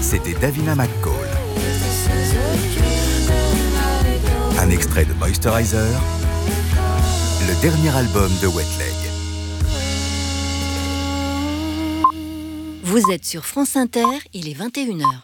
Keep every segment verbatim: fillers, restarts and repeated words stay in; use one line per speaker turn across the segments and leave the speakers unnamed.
c'était Davina McCall. Un extrait de Moisturizer, le dernier album de Wet Leg.
Vous êtes sur France Inter, il est vingt et une heures.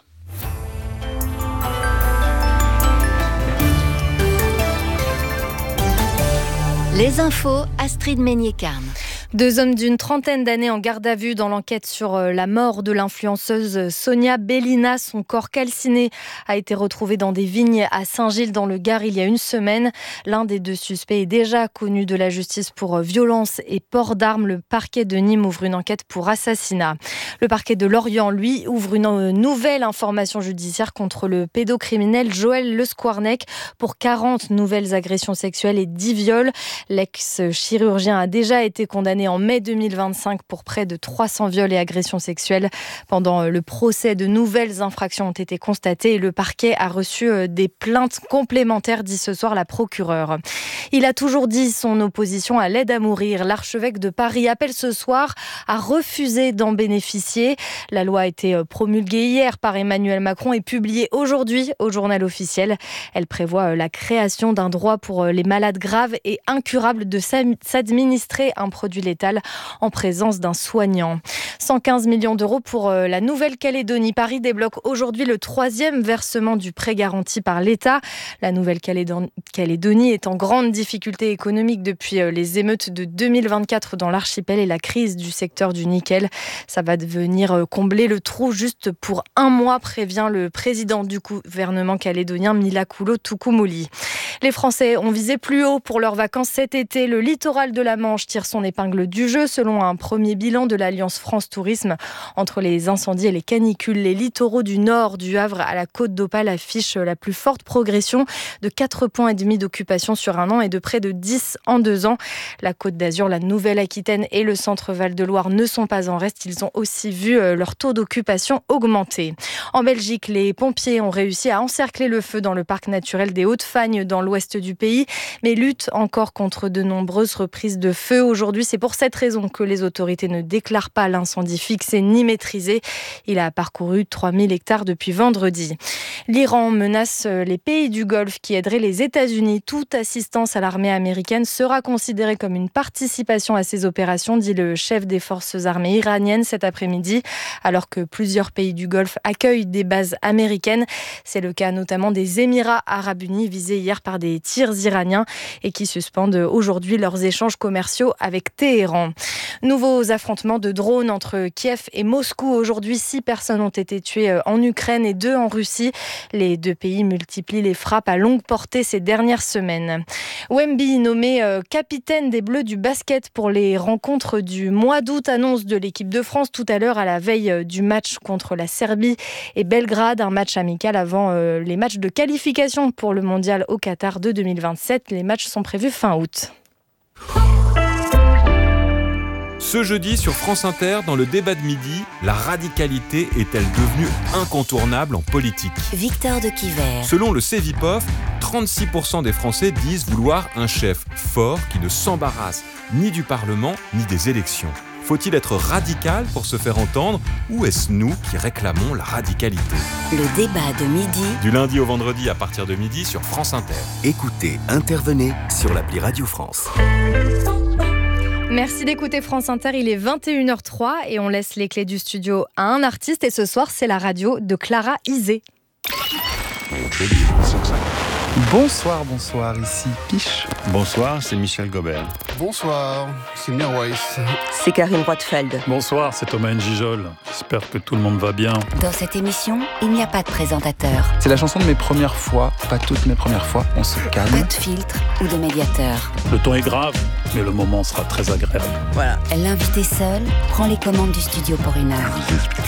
Les infos, Astrid Meignet-Carne.
Deux hommes d'une trentaine d'années en garde à vue dans l'enquête sur la mort de l'influenceuse Sonia Bellina. Son corps calciné a été retrouvé dans des vignes à Saint-Gilles dans le Gard il y a une semaine. L'un des deux suspects est déjà connu de la justice pour violence et port d'armes. Le parquet de Nîmes ouvre une enquête pour assassinat. Le parquet de Lorient, lui, ouvre une nouvelle information judiciaire contre le pédocriminel Joël Le Squarnec pour quarante nouvelles agressions sexuelles et dix viols. L'ex-chirurgien a déjà été condamné en mai deux mille vingt-cinq pour près de trois cents viols et agressions sexuelles. Pendant le procès, de nouvelles infractions ont été constatées et le parquet a reçu des plaintes complémentaires, dit ce soir la procureure. Il a toujours dit son opposition à l'aide à mourir. L'archevêque de Paris appelle ce soir à refuser d'en bénéficier. La loi a été promulguée hier par Emmanuel Macron et publiée aujourd'hui au journal officiel. Elle prévoit la création d'un droit pour les malades graves et incurables de s'administrer un produit létal en présence d'un soignant. cent quinze millions d'euros pour la Nouvelle-Calédonie. Paris débloque aujourd'hui le troisième versement du prêt garanti par l'État. La Nouvelle-Calédonie est en grande difficulté économique depuis les émeutes de deux mille vingt-quatre dans l'archipel et la crise du secteur du nickel. Ça va devenir combler le trou juste pour un mois, prévient le président du gouvernement calédonien, Milakoulo Toukoumoli. Les Français ont visé plus haut pour leurs vacances cet été. Le littoral de la Manche tire son épingle du jeu. Selon un premier bilan de l'Alliance France Tourisme, entre les incendies et les canicules, les littoraux du nord, du Havre à la Côte d'Opale affichent la plus forte progression de quatre virgule cinq points d'occupation sur un an et de près de dix en deux ans. La Côte d'Azur, la Nouvelle-Aquitaine et le centre Val-de-Loire ne sont pas en reste. Ils ont aussi vu leur taux d'occupation augmenter. En Belgique, les pompiers ont réussi à encercler le feu dans le parc naturel des Hautes-Fagnes dans l'ouest du pays, mais luttent encore contre de nombreuses reprises de feu. Aujourd'hui, c'est pour cette raison que les autorités ne déclarent pas l'incendie fixé ni maîtrisé. Il a parcouru trois mille hectares depuis vendredi. L'Iran menace les pays du Golfe qui aideraient les États-Unis. Toute assistance à l'armée américaine sera considérée comme une participation à ces opérations, dit le chef des forces armées iraniennes cet après-midi, alors que plusieurs pays du Golfe accueillent des bases américaines. C'est le cas notamment des Émirats arabes unis, visés hier par des tirs iraniens et qui suspendent aujourd'hui leurs échanges commerciaux avec Téhéran. Nouveaux affrontements de drones entre Kiev et Moscou. Aujourd'hui, six personnes ont été tuées en Ukraine et deux en Russie. Les deux pays multiplient les frappes à longue portée ces dernières semaines. Wemby, nommé capitaine des Bleus du basket pour les rencontres du mois d'août, annonce de l'équipe de France tout à l'heure à la veille du match contre la Serbie et Belgrade, un match amical avant les matchs de qualification pour le mondial au Qatar de deux mille vingt-sept. Les matchs sont prévus fin août.
Ce jeudi sur France Inter, dans le débat de midi, la radicalité est-elle devenue incontournable en politique ?
Victor de Quiver.
Selon le Cevipof, trente-six pour cent des Français disent vouloir un chef fort qui ne s'embarrasse ni du Parlement ni des élections. Faut-il être radical pour se faire entendre ou est-ce nous qui réclamons la radicalité ?
Le débat de midi.
Du lundi au vendredi à partir de midi sur France Inter.
Écoutez, intervenez sur l'appli Radio France.
Merci d'écouter France Inter, il est vingt et une heures zéro trois et on laisse les clés du studio à un artiste et ce soir c'est la radio de Clara Isé.
Bonsoir, bonsoir, ici Piche.
Bonsoir, c'est Michel Gobert.
Bonsoir, c'est Mirwais.
C'est Karine Roitfeld.
Bonsoir, c'est Thomas Njijol. J'espère que tout le monde va bien.
Dans cette émission, il n'y a pas de présentateur.
C'est la chanson de mes premières fois, pas toutes mes premières fois, on se calme.
Pas de filtre ou de médiateur.
Le ton est grave, mais le moment sera très agréable.
Voilà.
L'invité seul prend les commandes du studio pour une heure.